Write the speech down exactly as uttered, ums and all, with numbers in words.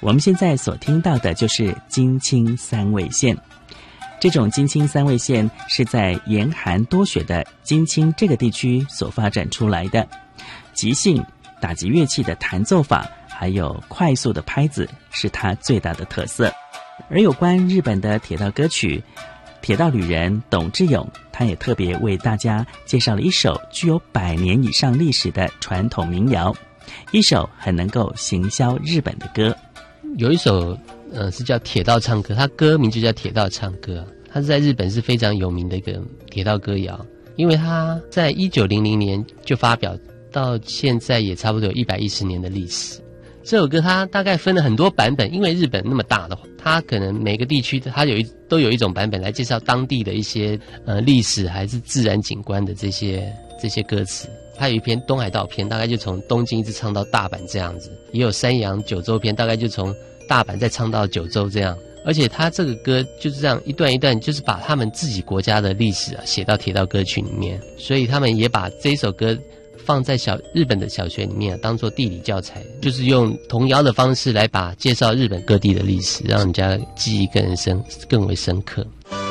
我们现在所听到的就是津轻三味线。这种津轻三味线是在严寒多雪的津轻这个地区所发展出来的，即兴打击乐器的弹奏法还有快速的拍子是它最大的特色。而有关日本的铁道歌曲，铁道旅人董志勇他也特别为大家介绍了一首具有百年以上历史的传统民谣，一首很能够行销日本的歌。 有一首呃是叫铁道唱歌，它歌名就叫铁道唱歌，它是在日本是非常有名的一个铁道歌谣，因为它在一九零零年就发表，到现在也差不多有一百一十年的历史。这首歌它大概分了很多版本，因为日本那么大的话，它可能每个地区它有一都有一种版本来介绍当地的一些呃历史还是自然景观的这些这些歌词。它有一篇东海道篇，大概就从东京一直唱到大阪这样子，也有山阳九州篇，大概就从大阪再唱到九州这样。而且它这个歌就是这样一段一段，就是把他们自己国家的历史啊写到铁道歌曲里面，所以他们也把这一首歌放在小日本的小学里面、啊、当作地理教材，就是用童谣的方式来把介绍日本各地的历史，让人家记忆更深更为深刻。